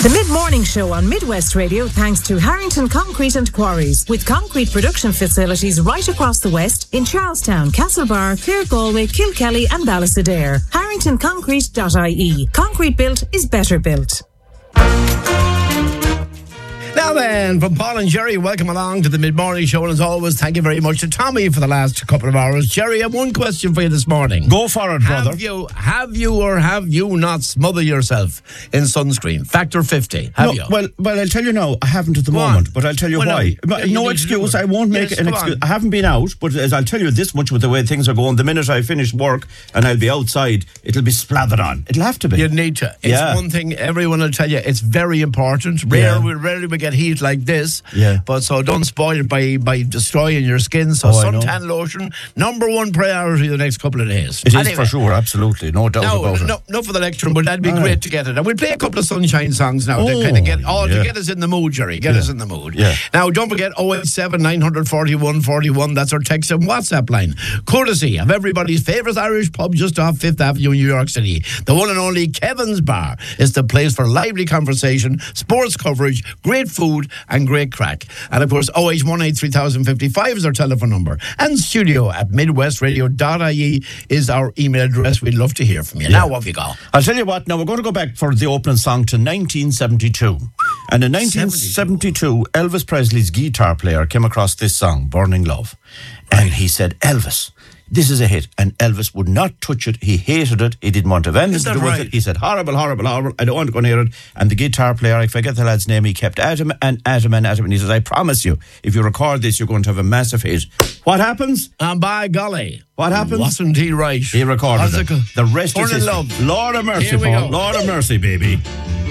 The Mid-Morning Show on Midwest Radio thanks to Harrington Concrete and Quarries, with concrete production facilities right across the West in Charlestown, Castlebar, Clare Galway, Kilkelly and Ballisadair. HarringtonConcrete.ie. Concrete built is better built. Now then, from Paul and Jerry, welcome along to the Mid-Morning Show, and as always, thank you very much to Tommy for the last couple of hours. Jerry, I have one question for you this morning. Go for it, brother. Have you not smothered yourself in sunscreen? Factor 50. Have you? Well, I'll tell you now, I haven't at the moment, but I'll tell you why. No excuse, I won't make an excuse. I haven't been out, but I'll tell you this much with the way things are going. The minute I finish work and I'll be outside, it'll be slathered on. It'll have to be. You need to. It's one thing everyone will tell you, it's very important. Rarely we get heat like this, but so don't spoil it by destroying your skin. So suntan lotion, number one priority the next couple of days. It is for sure, absolutely, no doubt about it. No for the lecture, but that'd be great to get it. And we'll play a couple of sunshine songs now to kind of get us in the mood, Jerry. Get us in the mood. Yeah. Now don't forget 087 941 41. That's our text and WhatsApp line. Courtesy of everybody's favourite Irish pub just off 5th Avenue, New York City. The one and only Kevin's Bar is the place for lively conversation, sports coverage, great food and great crack. And of course 081 3055 is our telephone number, and studio@midwestradio.ie is our email address. We'd love to hear from you. Now what have you got? I'll tell you what, now we're going to go back for the opening song to 1972, and in 1972 Elvis Presley's guitar player came across this song, Burning Love, and he said, Elvis, this is a hit, and Elvis would not touch it. He hated it. He didn't want to have anything to do with it. He said, horrible, horrible, horrible. I don't want to go near it. And the guitar player, I forget the lad's name, he kept at him and at him and at him. And he says, I promise you, if you record this, you're going to have a massive hit. What happens? And by golly, what happens? Wasn't he right? He recorded it. The rest is history. Lord of mercy, Paul. Lord of mercy, baby.